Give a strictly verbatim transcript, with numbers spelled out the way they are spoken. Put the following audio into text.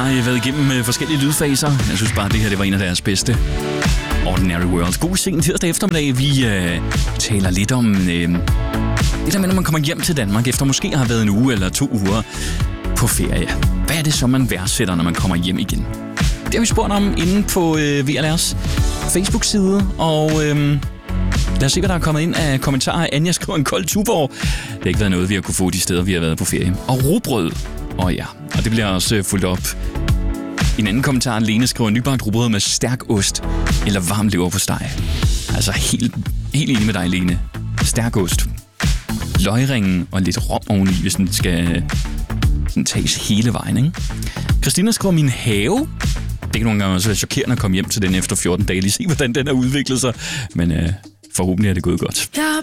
har været igennem forskellige lydfaser. Jeg synes bare, at det her det var en af deres bedste. Ordinary World. God sen tirsdag eftermiddag. Vi øh, taler lidt om øh, det der med, når man kommer hjem til Danmark, efter måske har været en uge eller to uger på ferie. Hvad er det så, man værdsætter, når man kommer hjem igen? Det har vi spurgt om inde på øh, V L R's Facebook-side, og øh, lad os se, hvad der er kommet ind af kommentarer. Anja skriver en kold Tuborg. Det har ikke været noget, vi har kunne få de steder, vi har været på ferie. Og rugbrød. Og ja, og det bliver også øh, fulgt op. En anden kommentar, Lene skriver nybagt rugbrød med stærk ost eller varm leverpostej. Altså helt, helt enig med dig, Lene. Stærk ost. Løgringen og lidt rom oveni, hvis den skal sådan tages hele vejen, ikke? Christina skriver min have. Det kan nogle gange også være chokerende at komme hjem til den efter fjorten dage. Lige se, hvordan den har udviklet sig. Men øh, forhåbentlig er det gået godt. Jeg